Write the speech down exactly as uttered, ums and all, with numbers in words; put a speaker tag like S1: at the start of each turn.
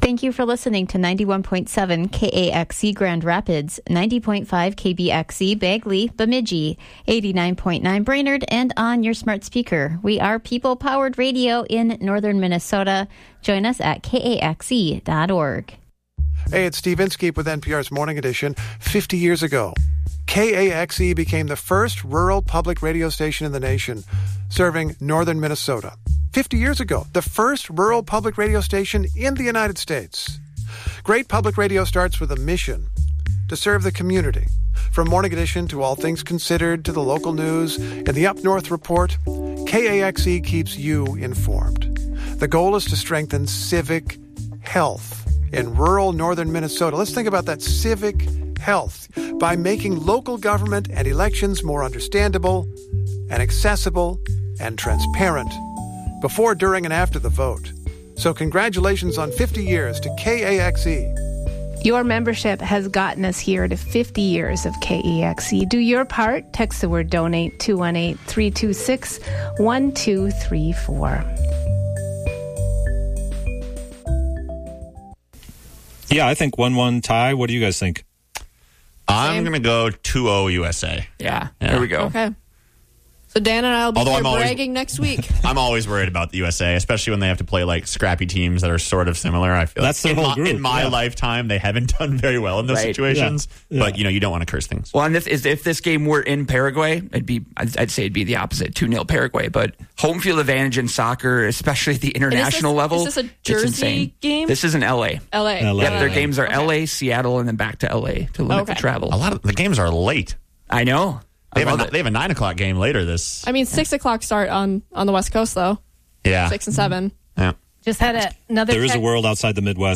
S1: Thank you for listening to ninety-one point seven K A X E Grand Rapids, ninety point five K B X E Bagley, Bemidji, eighty-nine point nine Brainerd, and on your smart speaker. We are people-powered radio in northern Minnesota. Join us at K A X E dot org.
S2: Hey, it's Steve Inskeep with N P R's Morning Edition. fifty years ago, K A X E became the first rural public radio station in the nation, serving northern Minnesota. fifty years ago, the first rural public radio station in the United States. Great public radio starts with a mission to serve the community. From Morning Edition to All Things Considered to the local news and the Up North Report, K A X E keeps you informed. The goal is to strengthen civic health in rural northern Minnesota. Let's think about that civic health by making local government and elections more understandable and accessible and transparent before, during, and after the vote. So congratulations on fifty years to K A X E.
S3: Your membership has gotten us here to fifty years of K A X E. Do your part. Text the word donate two one eight, three two six, one two three four.
S4: Yeah, I think one one tie. What do you guys think?
S5: I'm going to go two oh U S A.
S6: Yeah,
S5: Yeah.
S6: there we go.
S7: Okay. So Dan and I will be
S5: Although
S7: here
S5: I'm always-
S7: bragging next week.
S5: I'm always worried about the U S A, especially when they have to play like scrappy teams that are sort of similar. I feel
S4: That's
S5: like
S4: their
S5: in
S4: whole
S5: my,
S4: group,
S5: in my
S4: yeah.
S5: lifetime, they haven't done very well in those
S6: Right.
S5: situations.
S4: Yeah.
S5: But
S4: Yeah.
S5: you know, you don't want to curse things.
S6: Well, and if, if this game were in Paraguay, it'd be I'd, I'd say it'd be the opposite, two nil Paraguay. But home field advantage in soccer, especially at the international
S7: this-
S6: level,
S7: is this a
S6: it's
S7: Jersey
S6: insane.
S7: game?
S6: This is in L A.
S7: L A.
S4: L A.
S6: Yep, their
S4: Yeah.
S6: games are
S7: Okay.
S6: L A, Seattle, and then back to L A to limit the
S7: Okay.
S6: travel.
S5: A lot of the games are late.
S6: I know.
S5: They
S6: I
S5: have, a,
S6: love it.
S5: they have a nine o'clock game later. This,
S7: I mean, six o'clock start on, on the West Coast, though.
S5: yeah,
S7: Six and seven.
S5: yeah.
S1: Just had a, another
S4: There is a
S1: text-
S4: world outside the Midwest.